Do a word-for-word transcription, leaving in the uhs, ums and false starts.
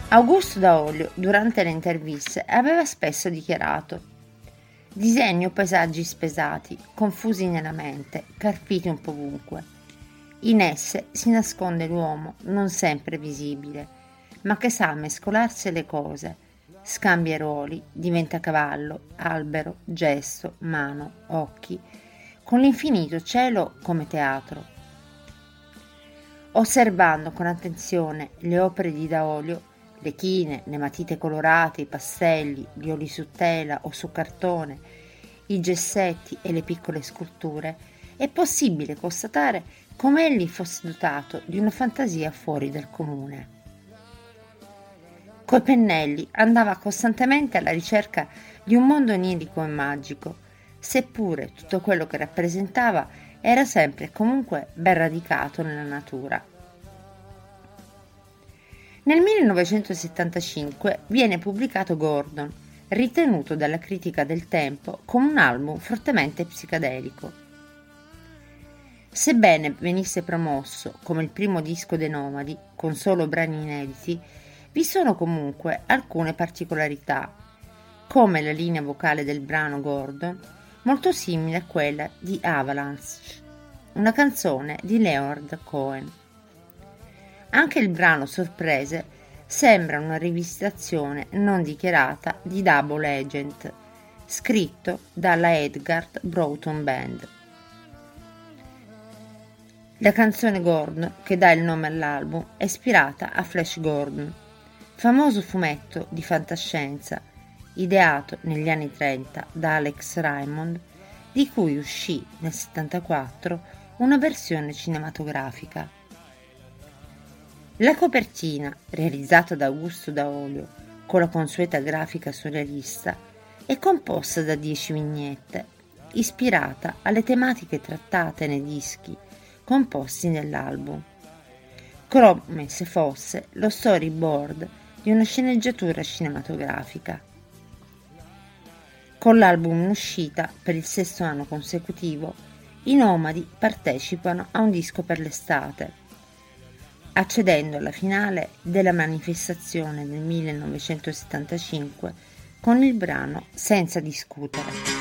Augusto Daolio, durante le interviste, aveva spesso dichiarato: disegno paesaggi spesati, confusi nella mente, carpiti un po' ovunque. In esse si nasconde l'uomo non sempre visibile, ma che sa mescolarsi le cose, scambia i ruoli, diventa cavallo, albero, gesto, mano, occhi, con l'infinito cielo come teatro. Osservando con attenzione le opere di Daolio, le chine, le matite colorate, i pastelli, gli oli su tela o su cartone, i gessetti e le piccole sculture, è possibile constatare come egli fosse dotato di una fantasia fuori dal comune. Coi pennelli andava costantemente alla ricerca di un mondo onirico e magico, seppure tutto quello che rappresentava era sempre e comunque ben radicato nella natura. Nel millenovecentosettantacinque viene pubblicato Gordon, ritenuto dalla critica del tempo come un album fortemente psichedelico. Sebbene venisse promosso come il primo disco dei Nomadi, con solo brani inediti, vi sono comunque alcune particolarità, come la linea vocale del brano Gordon, molto simile a quella di Avalanche, una canzone di Leonard Cohen. Anche il brano Sorprese sembra una rivisitazione non dichiarata di Double Agent, scritto dalla Edgar Broughton Band. La canzone Gordon, che dà il nome all'album, è ispirata a Flash Gordon, famoso fumetto di fantascienza ideato negli anni trenta da Alex Raymond, di cui uscì nel settantaquattro una versione cinematografica. La copertina, realizzata da Augusto Daolio con la consueta grafica surrealista, è composta da dieci vignette, ispirata alle tematiche trattate nei dischi composti nell'album, come se fosse lo storyboard di una sceneggiatura cinematografica. Con l'album in uscita per il sesto anno consecutivo, i Nomadi partecipano a un disco per l'estate, accedendo alla finale della manifestazione del millenovecentosettantacinque con il brano Senza discutere.